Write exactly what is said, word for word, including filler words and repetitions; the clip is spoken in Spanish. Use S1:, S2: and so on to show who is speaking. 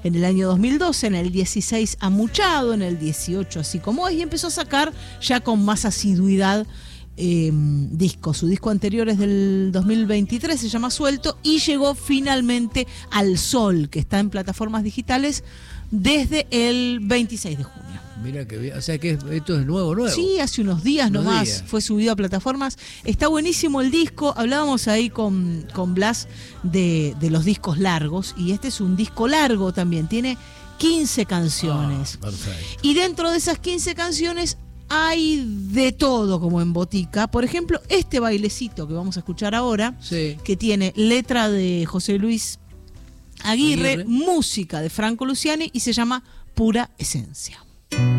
S1: en el año dos mil doce, en el dieciséis Amuchado, en el dieciocho Así Como Es, y empezó a sacar ya con más asiduidad eh, discos. Su disco anterior es del dos mil veintitrés, se llama Suelto, y llegó finalmente al Sol, que está en plataformas digitales desde el veintiséis de junio.
S2: Mira que bien, o sea que esto es nuevo, nuevo.
S1: Sí, hace unos días
S2: unos
S1: nomás
S2: días.
S1: fue subido a plataformas. Está buenísimo el disco. Hablábamos ahí con, con Blas de, de los discos largos, y este es un disco largo también. Tiene quince canciones.
S2: Ah, perfecto.
S1: Y dentro de esas quince canciones hay de todo, como en botica. Por ejemplo, este bailecito que vamos a escuchar ahora,
S2: Sí.
S1: que tiene letra de José Luis Aguirre,
S2: Aguirre.
S1: música de Franco Luciani, y se llama Pura Esencia.